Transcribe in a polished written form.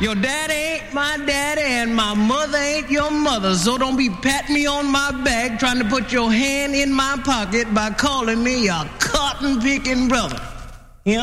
Your daddy ain't my daddy and my mother ain't your mother. So don't be patting me on my back trying to put your hand in my pocket by calling me a cotton-picking brother.